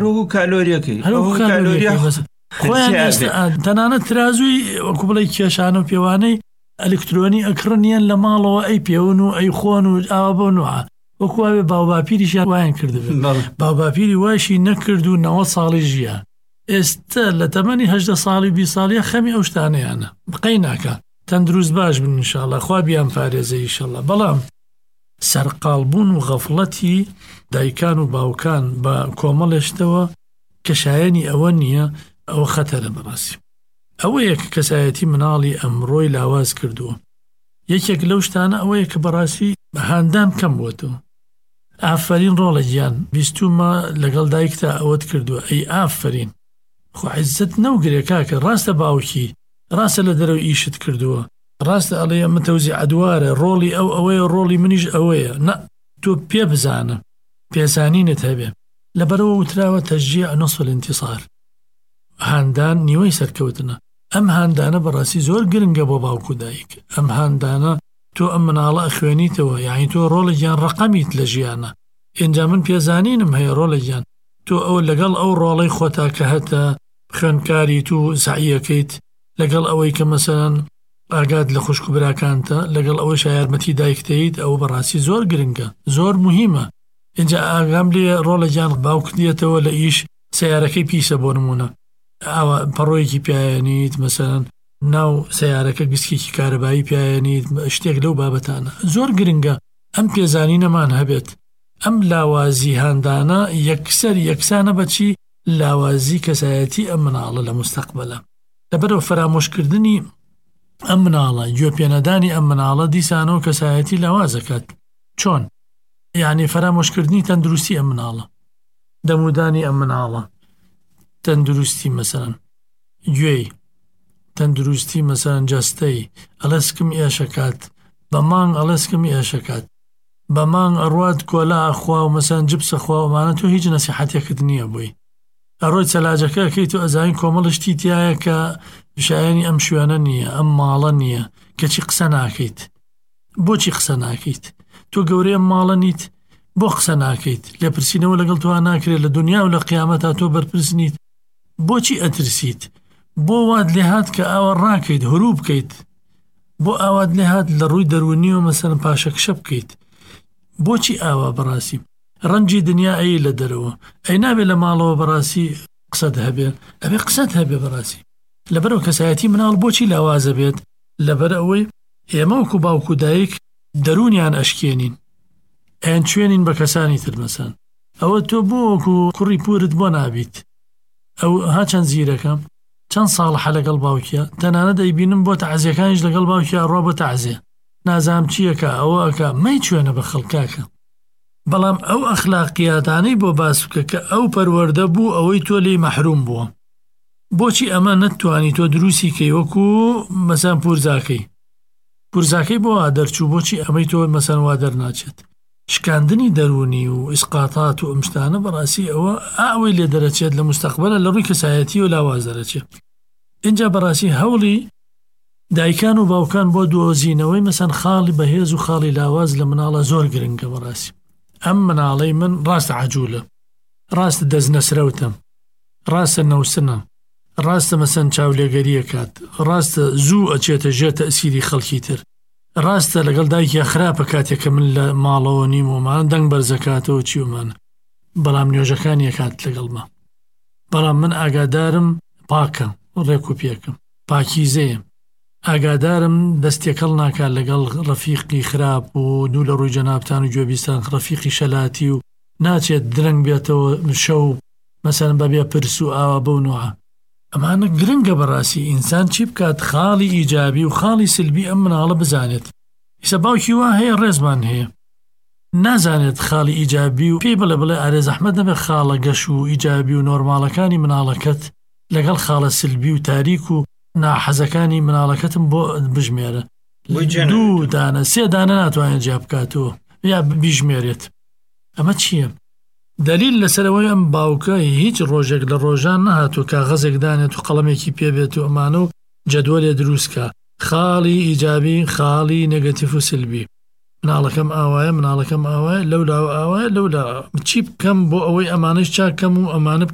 هەروەکو کالۆریەکەی خۆیان تەنانەت ترازووی وەکو بڵێ کێشانە و پێوانەی ئەلکترۆنی ئەکڕنیان لە ماڵەوە ئەی پێون و ئەی خۆن و ئاوا بۆ نوعە وەکوواوێ باوباپیریشیان وایان کردبێت باوباپیری واشی نەکرد و 90 ساڵی ژیان ئێستا لە تەمەنی 18 ساڵی 20 ساڵیە خەمی ئەو شتانەیانە بقەی ناکە تەندروست باش بن ئینشاءالله خوا بیان پارێزە ئینشاءالله. بەڵام سەرقاڵبوون و غەفڵەتی دایکان و باوکان بە کۆمەڵێشتەوە کەشایەنی ئەوە نییە، ئەوە خەتەرە بەڕاستی. ئەوە یەک کەسایەتی مناڵی ئەمڕۆی لاواز کردووە. یەکێک لەو شتانە ئەوەیە کە بەڕاستی هاندان کەم بووەتەوە. ئافرین ڕۆڵە گیان بیستومە لەگەڵ دایکتا ئەوەت کردووە ئەی ئافرین خۆ عیزت نەوگرێ کاکە ڕاستە باوکی ڕاستە لە دەرەوە ئیشت کردووە ڕاستە ئەڵێ ئەمە تەوزی عەدوارە ڕۆڵی ئەو ئەوەیە ڕۆڵی منیش ئەوەیە نە تۆ پێ بزانە پێزانینت هەبێ لەبەرەوە وتراوە تەشجیع نصف الانتصار هاندان نیوەی سەرکەوتنە. ئەم هاندانە بەڕاستی زۆر گرنگە بۆ باوک و دایک. ئەم هاندانە تۆ ئەم مناڵە ئەخوێنیتەوە یعنی تۆ ڕۆڵێکیان ڕقەمیت لە ژیانە. ئینجا من پێزانینم هەیە ڕۆڵێکیان تۆ ئەو لەگەڵ ئەو ڕۆڵەی خۆتا کە هەتە خوێندکاریت و سعیەکەیت لەگەڵ ئەوەی کە مەسەڵەن ئاگات لە خوشک و براکانتە لەگەڵ ئەوەی یارمەتی دایکتەیت ئەو بەڕاستی زۆر گرنگە زۆر مهمە. اینجا ئاگام لێ ڕۆڵێکیان باوک دیێتەوە لە ئیش سیارەکەی پیسە بۆ نمونە ئەوە پەڕۆیەکی پیانیت مەسەڵەن ناو سیارەکە گسکێکی کارەبایی پیانیت شتێک لەو بابەتانە زۆر گرنگە ئەم پێزانینەمان هەبێت. ئەم لاوازی هاندانە یەکسەر یەکسانە بەچی لاوازی کەسایەتی ئەم مناڵە لە مستەقبەلە. لەبەرەوە فەرامۆشکردنی ئەم مناڵە گوێپێنەدانی ئەم مناڵە دیسانەوە کەسایەتی لاوازەکات. چۆن؟ یعنی فەرامۆشکردنی تەندروستی ئەم مناڵە دەمودانی ئەم مناڵە تەندروستی مەسەڵەن گوێی تەندروستی مەسەڵەن جەستەی ئەلەسکم ئێشەکات بە مانگ ئەلەسکم ئێشەکات بە مانگ ئەڕوات کۆلا ئەخوا و مەسەڵەن جبسە خواوەمانە تۆ هیچ نەسیحەتێکت نییە بۆی ئەڕۆی چەلاجەکەکەی تۆ ئەزانین کۆمەڵشتی تایە کە شایانی ئەم شوێنە نییە ئەم ماڵە نییە کەچی قسە ناکەیت. بۆچی قسە ناکەیت؟ تۆ گەورەی ئەم ماڵە نیت بۆ قسە ناکەیت لێ پرسینەوە لەگەڵ تۆ ناکرێت لە دنیا و لە قیامەتا تۆ بەرپرس نیت بۆچی ئەترسیت؟ بۆ وات لێهات کە ئاوە ڕاکەیت هەرو بکەیت بۆ ئاوات لێهات لە ڕووی دەروونیەوە مەسەڵەن پاشەکشە بکەیت بۆچی ئاوا بەڕاستی ڕەنجی دنیا ئەی لە دەرەوە ئەی نابێت لە ماڵەوە بەڕاستی قسەت هەبێ ئەبێ قسەت هەبێ بەڕاستی. لەبەرەوە کەسایەتی مناڵ بۆچی لاوازە بێت؟ لەبەر ئەوەی ئێمە وەکو باوک و دایک دەرونیان ئەشکێنین ئەیان کوێنین بە کەسانی تر مەسەن ئەوە تۆ بۆ وەکو کوڕی پورت بۆ نابیت ئەو ها چەند زیرەکەم چەند ساڵحە لەگەڵ باوکیە تەنانە دەیبینم بۆ تەعزیەکانیش لەگەڵ باوکیە ڕۆ بۆ تەعزیە نازام چیەکە ئەوەکە مەی کوێنە بە خەڵکاکە. بەڵام ئەو ئەخلاقیاتانەی بۆ باسوکە کە ئەو پەروەردە بوو ئەوەی تۆ لێی مەحروم بووە بۆچی ئەمە نەتوانی تۆ دروستی کەی وەکو مەسەن پورزاکەی بۆ وا دەرچوو بۆچی ئەمەی تۆ مەسەن وا دەرناچێت شکاندنی دەرونی و ئیسقاتات و ئەمشتانە بەڕاستی ئەوە ئەوەی لێ دەرەچێت لە مستەقبەلە لە ڕووی کەسایەتی و لاواز دەرەچێت. اینجا بەڕاستی هەوڵی دایکان و باوکان بۆ دۆزینەوەی مەسەن خاڵی بەهێز و خاڵی لاواز لە مناڵە زۆر گرنگە بەڕاستی. ئەم مناڵەی من ڕاستە عەجوولە ڕاستە دەستنەسرەوتە ڕاستە نەوسنە ڕاستە مەسەن چاولێگەریەکات ڕاستە زوو ئەچێتە ژێر تەئسیری خەڵکی تر ڕاستە لەگەڵ دایکی خراپە کاتێککە من لە ماڵەوە نیم ومان دەنگ بەرزەکاتەوە چیومانە بەڵام نوێژەکانی یەکات لەگەڵمە. بەڵام من ئاگادارم پاکە ڕێک و پێکم پاکیزەیە ئاگادارم دەستێکەڵ ناکات لەگەڵ ڕەفیقی خراپ و دوو لە ڕووی جەنابتان و گوێبیستان ڕەفیقی شەلاتی و ناچێت درەنگ بێتەوە شەو مەسەن بەبێ پرس و ئاوا بەونەوە. ئەمانە گرنگە بەڕاستی ئینسان چی بکات خاڵی ئیجابی و خاڵی سلبی ئەم مناڵە بزانێت. ئیسە باوکی وا هەیە ڕێزمان هەیە نازانێت خاڵی ئیجابی و پێی بڵێ ئارێ زەحمەت نەبێت خاڵە گەش و ئیجابی و نۆرماڵەکانی مناڵەکەت لەگەڵ خاڵە سلبی و تاریک و ناحەزەکانی مناڵەکەتم بۆ بژمێرە دوو دانە سێ دانە ناتوانێت جیا بکاتەوە یا بیژمێرێت. ئەمە چییە؟ دلیل لەسەرەوەی ئەم باوکە هیچ ڕۆژێک لە ڕۆژان نەهاتوو کاغەزێک دانێت و قەڵەمێکی پێبێت و ئەمانە و جەدوەلێ دروستکە خاڵی ئیجابی خاڵی نێگەتیڤ و سلبی مناڵەکەم ئاوایە مناڵەکەم ئاوایە لەولا ئاوایە لەولا چی بکەم بۆ ئەوەی ئەمانەش چاکەم و ئەمانە